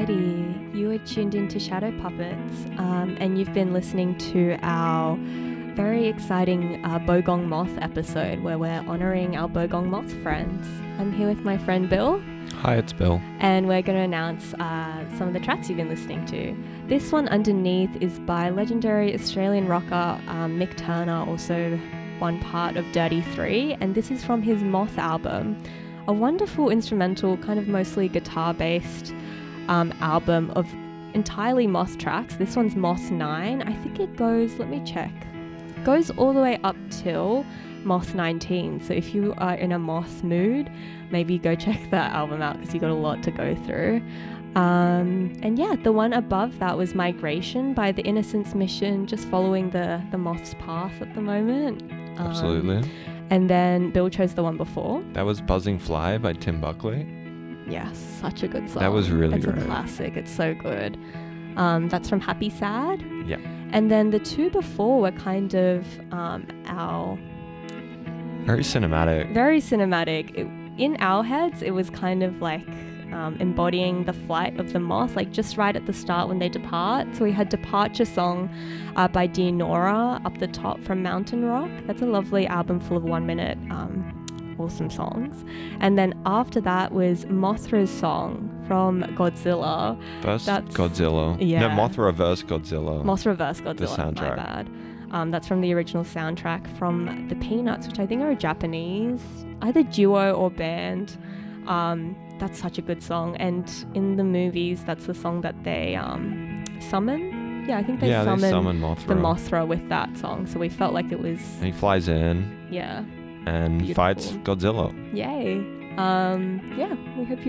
Alrighty, you are tuned into Shadow Puppets, and you've been listening to our very exciting Bogong Moth episode where we're honouring our Bogong Moth friends. I'm here with my friend Bill. Hi, it's Bill. And we're going to announce some of the tracks you've been listening to. This one, Underneath, is by legendary Australian rocker Mick Turner, also one part of Dirty Three, and this is from his Moth album. A wonderful instrumental, kind of mostly guitar-based album of entirely Moth tracks. This one's Moth 9. I think it goes, let me check, goes all the way up till Moth 19. So if you are in a Moth mood, maybe go check that album out because you got a lot to go through. And yeah, the one above that was Migration by the Innocence Mission, just following the Moth's path at the moment. Absolutely. And then Bill chose the one before. That was Buzzing Fly by Tim Buckley. Yes, such a good song. That was really great. It's a classic. It's so good. That's from Happy Sad. Yeah. And then the two before were kind of our... Very cinematic. Very cinematic. In our heads, it was kind of like embodying the flight of the moth, like just right at the start when they depart. So we had Departure Song by Dear Nora up the top from Mountain Rock. That's a lovely album full of 1 minute awesome songs. And then after that was Mothra's Song from Godzilla. Godzilla. Yeah. No, Mothra vs. Godzilla. Mothra vs. Godzilla. The soundtrack. My bad. That's from the original soundtrack from the Peanuts, which I think are a Japanese, either duo or band. That's such a good song. And in the movies, that's the song that they summon. Yeah, I think they summon Mothra. The Mothra with that song. So we felt like it was... And he flies in. Yeah. And Beautiful. fights Godzilla. Yay. Yeah, we hope you